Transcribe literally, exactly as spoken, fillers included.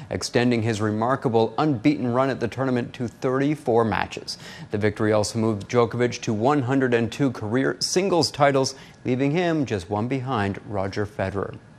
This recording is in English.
extending his remarkable unbeaten run at the tournament to thirty-four matches. The victory also moved Djokovic to one hundred two career singles titles, leaving him just one behind Roger Federer.